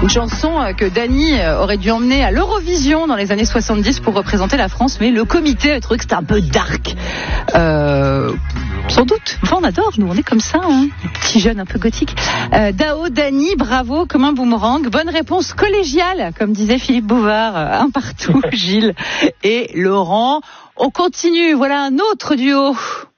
Une chanson que Dany aurait dû emmener à l'Eurovision dans les années 70 pour représenter la France, mais le comité a trouvé que c'était un peu dark. Sans doute. Enfin, on adore, nous, on est comme ça, hein. Petit jeune un peu gothique. Dao, Dany, bravo, comme un boomerang. Bonne réponse collégiale, comme disait Philippe Bouvard. Un partout, Gilles et Laurent. On continue, voilà un autre duo.